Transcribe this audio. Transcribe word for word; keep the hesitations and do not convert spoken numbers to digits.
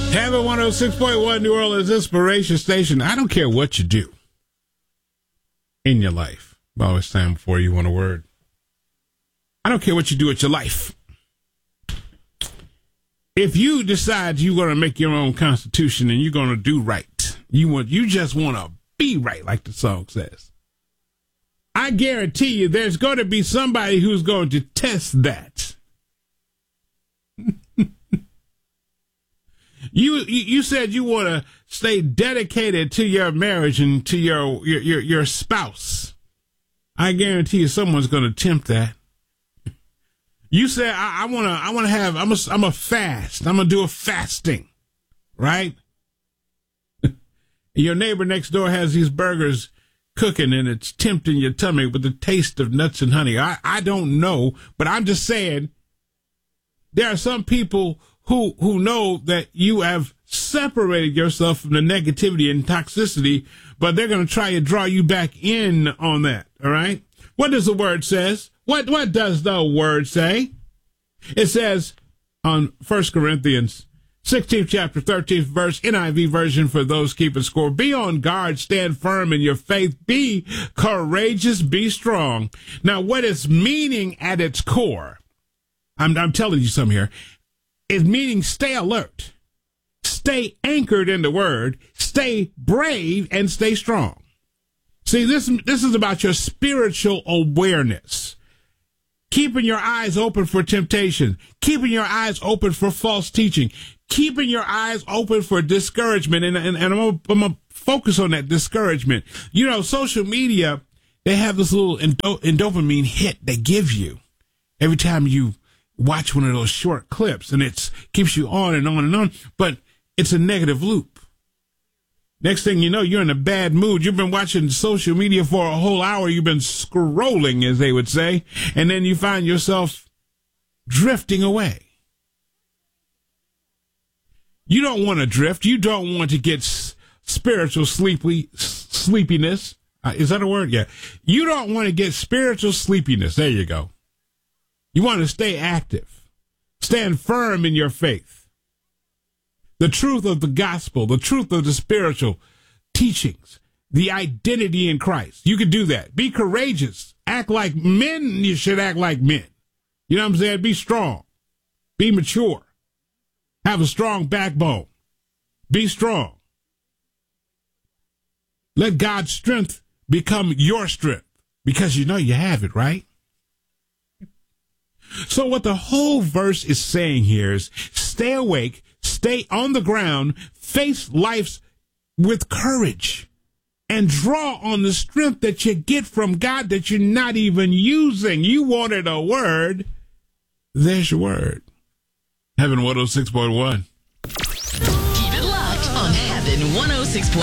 Heaven one oh six point one, New Orleans Inspiration Station. I don't care what you do in your life. I always stand before you want a word. I don't care what you do with your life. If you decide you're going to make your own constitution and you're going to do right, you want, you just want to be right, like the song says, I guarantee you there's going to be somebody who's going to test that. You you said you want to stay dedicated to your marriage and to your your your, your spouse. I guarantee you someone's going to tempt that. You said I want to I want to have I'm a I'm a fast. I'm going to do a fasting, right? Your neighbor next door has these burgers cooking and it's tempting your tummy with the taste of nuts and honey. I I don't know, but I'm just saying there are some people who who know that you have separated yourself from the negativity and toxicity, but they're going to try to draw you back in on that, all right? What does the word says? What what does the word say? It says on First Corinthians sixteenth chapter, thirteenth verse, N I V version for those keeping score, be on guard, stand firm in your faith, be courageous, be strong. Now, what it's meaning at its core, I'm, I'm telling you something here, is meaning stay alert, stay anchored in the word, stay brave, and stay strong. See, this, this is about your spiritual awareness. Keeping your eyes open for temptation, keeping your eyes open for false teaching, keeping your eyes open for discouragement. And, and, and I'm going to focus on that discouragement. You know, social media, they have this little endo- dopamine hit they give you every time you watch one of those short clips, and it keeps you on and on and on, but it's a negative loop. Next thing you know, you're in a bad mood. You've been watching social media for a whole hour. You've been scrolling, as they would say, and then you find yourself drifting away. You don't want to drift. You don't want to get s- spiritual sleepy sleepiness. Uh, is that a word? Yeah. You don't want to get spiritual sleepiness. There you go. You want to stay active, stand firm in your faith. The truth of the gospel, the truth of the spiritual teachings, the identity in Christ. You can do that. Be courageous. Act like men. You should act like men. You know what I'm saying? Be strong. Be mature. Have a strong backbone. Be strong. Let God's strength become your strength because you know you have it, right? So what the whole verse is saying here is stay awake, stay on the ground, face life with courage, and draw on the strength that you get from God that you're not even using. You wanted a word. There's your word. Heaven one oh six point one. Keep it locked on Heaven one oh six point one.